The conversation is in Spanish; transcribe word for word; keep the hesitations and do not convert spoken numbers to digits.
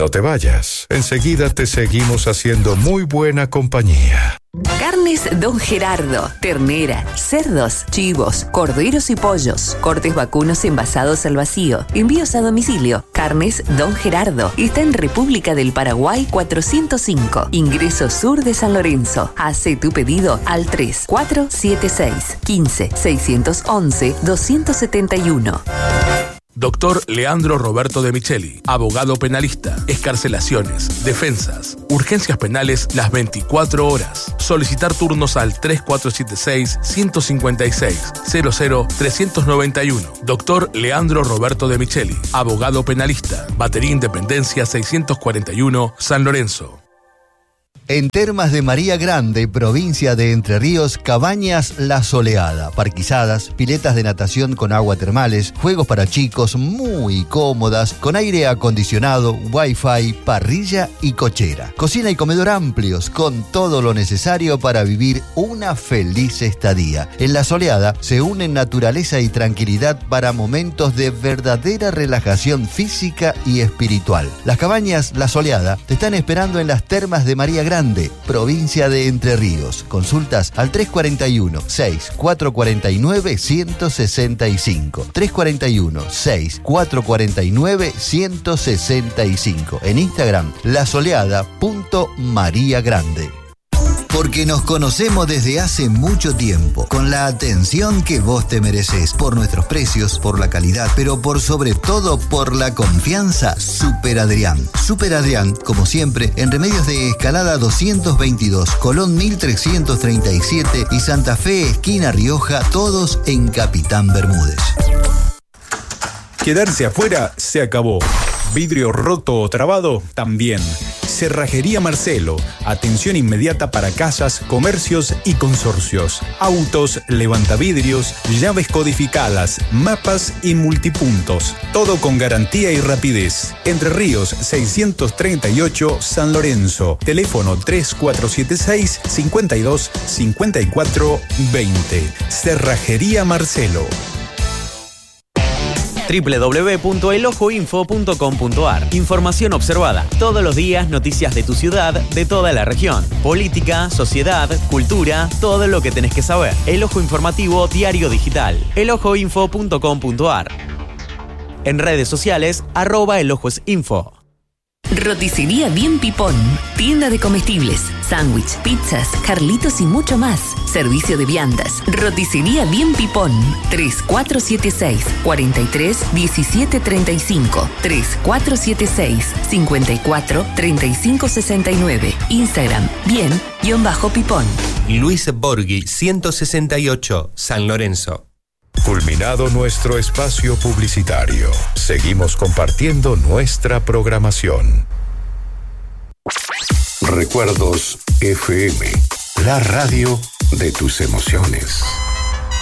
No te vayas, enseguida te seguimos haciendo muy buena compañía. Carnes Don Gerardo, ternera, cerdos, chivos, corderos y pollos, cortes vacunos envasados al vacío, envíos a domicilio. Carnes Don Gerardo está en República del Paraguay cuatrocientos cinco, ingreso sur de San Lorenzo. Hace tu pedido al tres cuatro siete seis, uno cinco, seis uno uno, dos siete uno. Doctor Leandro Roberto de Micheli, abogado penalista, excarcelaciones, defensas, urgencias penales las veinticuatro horas. Solicitar turnos al tres cuatro siete seis, uno cinco seis, cero cero tres nueve uno. Doctor Leandro Roberto de Micheli, abogado penalista, Batería Independencia seiscientos cuarenta y uno, San Lorenzo. En Termas de María Grande, provincia de Entre Ríos, Cabañas La Soleada, parquizadas, piletas de natación con agua termales, juegos para chicos muy cómodas, con aire acondicionado, wifi, parrilla y cochera. Cocina y comedor amplios, con todo lo necesario para vivir una feliz estadía. En La Soleada se unen naturaleza y tranquilidad para momentos de verdadera relajación física y espiritual. Las Cabañas La Soleada te están esperando en las Termas de María Grande, Grande, provincia de Entre Ríos. Consultas al tres cuatro uno, seis cuatro cuatro nueve, uno seis cinco. tres cuatro uno, seis cuatro cuatro nueve, uno seis cinco. En Instagram, lasoleada punto maría grande. Porque nos conocemos desde hace mucho tiempo, con la atención que vos te mereces, por nuestros precios, por la calidad, pero por sobre todo por la confianza. Super Adrián. Super Adrián, como siempre, en Remedios de Escalada doscientos veintidós, Colón mil trescientos treinta y siete y Santa Fe, esquina Rioja, todos en Capitán Bermúdez. Quedarse afuera se acabó. Vidrio roto o trabado también. Cerrajería Marcelo. Atención inmediata para casas, comercios y consorcios. Autos, levantavidrios, llaves codificadas, mapas y multipuntos. Todo con garantía y rapidez. Entre Ríos seiscientos treinta y ocho, San Lorenzo. Teléfono tres cuatro siete seis, cinco dos, cinco cuatro dos cero. Cerrajería Marcelo. doble u doble u doble u punto el ojo info punto com punto a r. Información observada. Todos los días noticias de tu ciudad, de toda la región. Política, sociedad, cultura, todo lo que tenés que saber. El Ojo Informativo Diario Digital. el ojo info punto com punto a r. En redes sociales, arroba elojosinfo. Roticería Bien Pipón, tienda de comestibles, sándwich, pizzas, Carlitos y mucho más. Servicio de viandas. Roticería Bien Pipón, tres cuatro siete seis, cuatro tres, uno siete tres cinco, tres cuatro siete seis, cinco cuatro, tres cinco seis nueve. Instagram, bien-pipón. Luis Borghi, ciento sesenta y ocho, San Lorenzo. Culminado nuestro espacio publicitario, seguimos compartiendo nuestra programación. Recuerdos F M, la radio de tus emociones.